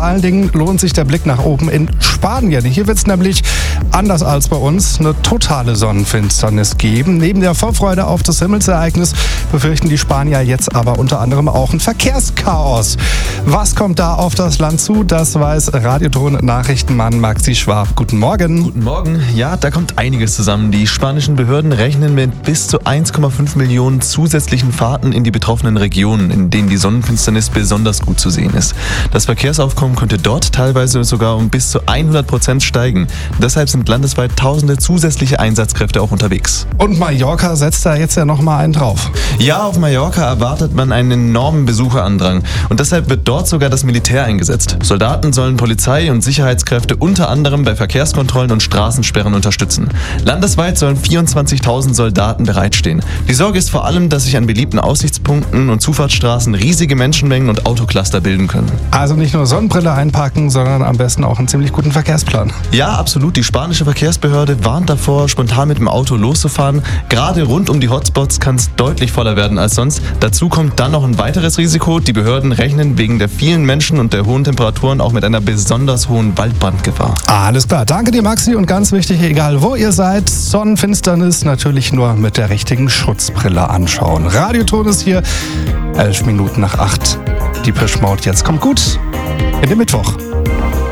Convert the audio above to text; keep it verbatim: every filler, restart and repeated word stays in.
vor allen Dingen lohnt sich der Blick nach oben in Spanien. Hier wird es nämlich, anders als bei uns, eine totale Sonnenfinsternis geben. Neben der Vorfreude auf das Himmelsereignis befürchten die Spanier jetzt aber unter anderem auch ein Verkehrschaos. Was kommt da auf das Land zu? Das weiß Radioton-Nachrichtenmann Maxi Schwab. Guten Morgen. Guten Morgen. Ja, da kommt einiges zusammen. Die spanischen Behörden rechnen mit bis zu eins Komma fünf Millionen zusätzlichen Fahrten in die betroffenen Regionen, in denen die Sonnenfinsternis besonders gut zu sehen ist. Das Verkehrsaufkommen könnte dort teilweise sogar um bis zu hundert Prozent steigen. Deshalb sind landesweit tausende zusätzliche Einsatzkräfte auch unterwegs. Und Mallorca setzt da jetzt ja noch mal einen drauf. Ja, auf Mallorca erwartet man einen enormen Besucherandrang. Und deshalb wird dort sogar das Militär eingesetzt. Soldaten sollen Polizei und Sicherheitskräfte unter anderem bei Verkehrskontrollen und Straßensperren unterstützen. Landesweit sollen vierundzwanzigtausend Soldaten bereitstehen. Die Sorge ist vor allem, dass sich an beliebten Aussichtspunkten und Zufahrtsstraßen riesige Menschenmengen und Autocluster bilden können. Also nicht nur Sonnenbrille einpacken, sondern am besten auch einen ziemlich guten Verkehrsplan. Ja, absolut. Die spanische Verkehrsbehörde warnt davor, spontan mit dem Auto loszufahren. Gerade rund um die Hotspots kann es deutlich voller werden als sonst. Dazu kommt dann noch ein weiteres Risiko. Die Behörden rechnen wegen der vielen Menschen und der hohen Temperaturen auch mit einer besonders hohen Waldbrandgefahr. Alles klar. Danke dir, Maxi. Und ganz wichtig, egal wo ihr seid, Sonnenfinsternis natürlich nur mit der richtigen Schutzbrille anschauen. Radioton ist hier, elf Minuten nach acht. Die Depeche Mode, jetzt kommt gut in den Mittwoch.